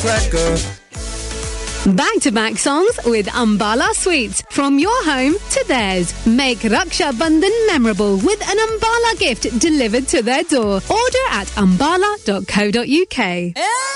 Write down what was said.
tracker. Back-to-back songs with Ambala Sweets. From your home to theirs. Make Raksha Bandhan memorable with an Ambala gift delivered to their door. Order at ambala.co.uk.